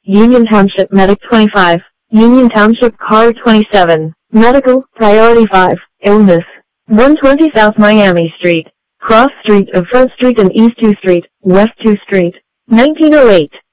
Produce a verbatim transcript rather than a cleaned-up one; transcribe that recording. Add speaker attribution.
Speaker 1: Union Township Medic twenty-five, Union Township Car twenty-seven, Medical, Priority five, Illness, one twenty South Miami Street, Cross Street of Front Street and East two Street, West two Street, nineteen oh eight.